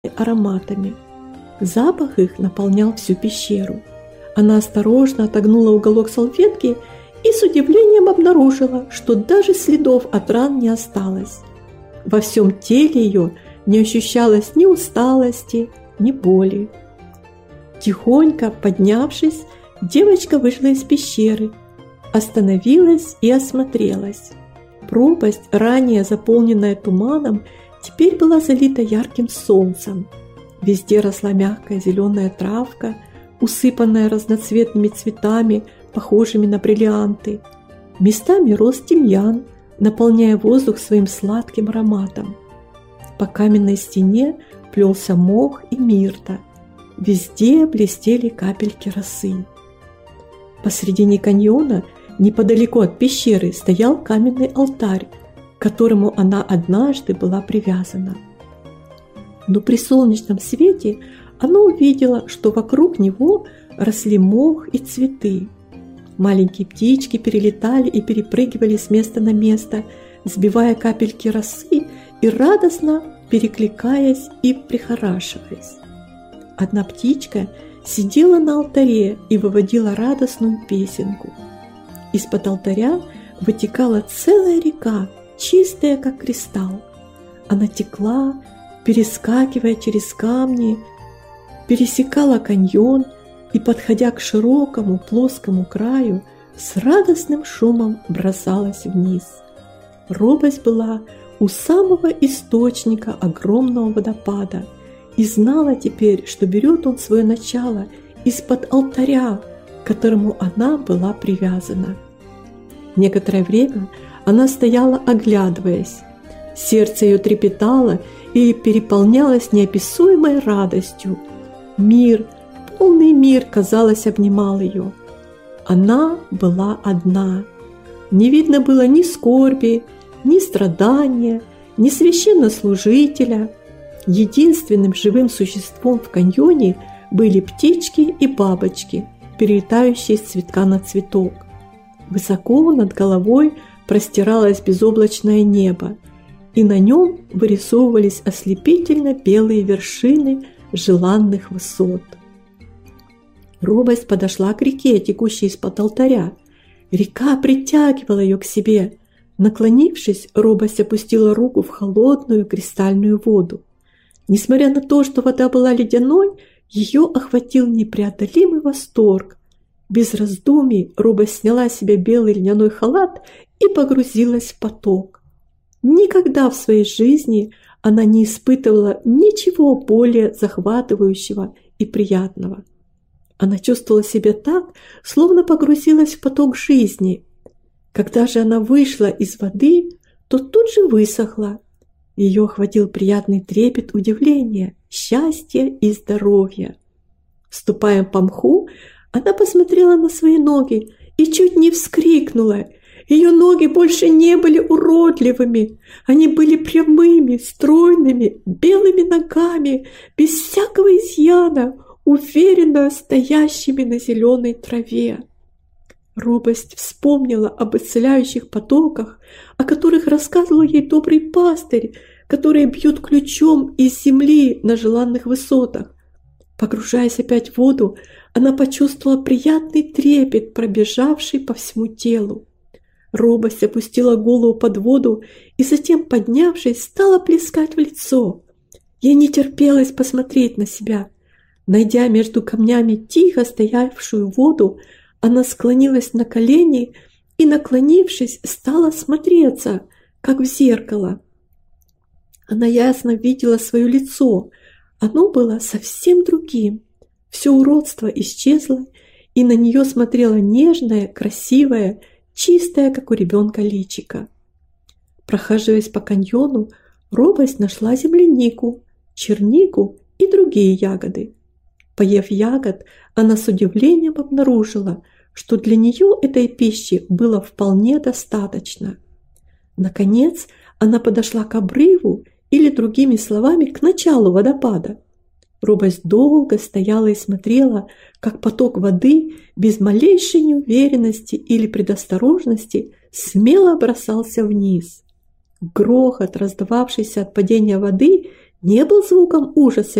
ароматами. Запах их наполнял всю пещеру. Она осторожно отогнула уголок салфетки и с удивлением обнаружила, что даже следов от ран не осталось. Во всем теле ее не ощущалось ни усталости, ни боли. Тихонько поднявшись, девочка вышла из пещеры, остановилась и осмотрелась. Пропасть, ранее заполненная туманом, теперь была залита ярким солнцем. Везде росла мягкая зеленая травка, усыпанная разноцветными цветами, похожими на бриллианты. Местами рос тимьян, наполняя воздух своим сладким ароматом. По каменной стене плелся мох и мирта. Везде блестели капельки росы. Посредине каньона, неподалеку от пещеры, стоял каменный алтарь, к которому она однажды была привязана. Но при солнечном свете она увидела, что вокруг него росли мох и цветы. Маленькие птички перелетали и перепрыгивали с места на место, сбивая капельки росы и радостно перекликаясь и прихорашиваясь. Одна птичка сидела на алтаре и выводила радостную песенку. Из-под алтаря вытекала целая река, чистая, как кристалл. Она текла, перескакивая через камни, пересекала каньон и, подходя к широкому плоскому краю, с радостным шумом бросалась вниз. Робость была у самого источника огромного водопада и знала теперь, что берет он свое начало из-под алтаря, к которому она была привязана. Некоторое время она стояла, оглядываясь. Сердце ее трепетало и переполнялось неописуемой радостью. Мир, полный мир, казалось, обнимал ее. Она была одна. Не видно было ни скорби, ни страдания, ни священнослужителя. Единственным живым существом в каньоне были птички и бабочки, перелетающие с цветка на цветок. Высоко над головой простиралось безоблачное небо, и на нем вырисовывались ослепительно белые вершины желанных высот. Робость подошла к реке, текущей из-под алтаря. Река притягивала ее к себе. Наклонившись, Робость опустила руку в холодную кристальную воду. Несмотря на то, что вода была ледяной, ее охватил непреодолимый восторг. Без раздумий Робость сняла с себя белый льняной халат и погрузилась в поток. Никогда в своей жизни она не испытывала ничего более захватывающего и приятного. Она чувствовала себя так, словно погрузилась в поток жизни. Когда же она вышла из воды, то тут же высохла. Ее охватил приятный трепет удивления, счастья и здоровья. Ступая по мху, она посмотрела на свои ноги и чуть не вскрикнула. Ее ноги больше не были уродливыми. Они были прямыми, стройными, белыми ногами, без всякого изъяна, уверенно стоящими на зеленой траве. Робость вспомнила об исцеляющих потоках, о которых рассказывал ей добрый пастырь, которые бьют ключом из земли на желанных высотах. Погружаясь опять в воду, она почувствовала приятный трепет, пробежавший по всему телу. Робость опустила голову под воду и затем, поднявшись, стала плескать в лицо. Ей не терпелось посмотреть на себя. Найдя между камнями тихо стоявшую воду, она склонилась на колени и, наклонившись, стала смотреться, как в зеркало. Она ясно видела свое лицо. Оно было совсем другим. Все уродство исчезло, и на нее смотрело нежное, красивое, чистое, как у ребенка, личико. Прохаживаясь по каньону, Робость нашла землянику, чернику и другие ягоды. Поев ягод, она с удивлением обнаружила, что для нее этой пищи было вполне достаточно. Наконец, она подошла к обрыву, или, другими словами, к началу водопада. Робость долго стояла и смотрела, как поток воды без малейшей неуверенности или предосторожности смело бросался вниз. Грохот, раздававшийся от падения воды, не был звуком ужаса